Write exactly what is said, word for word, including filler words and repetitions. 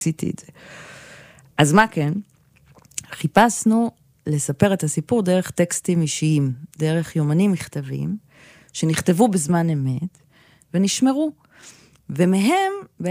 עשיתי את זה. אז מה כן? חיפשנו לספר את הסיפור דרך טקסטים אישיים, דרך יומנים מכתבים, שנכתבו בזמן אמת, ונשמרו. ומהם